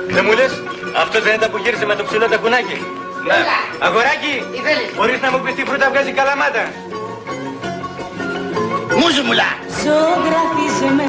Δεν μου λες, αυτός δεν ήταν που γύρισε με το ψηλό τακουνάκι? Ναι. Αγοράκι, μπορείς να μου πεις τι φρούτα βγάζει καλαμάτα? Μουζουμουλά. Ζωγραφίζομαι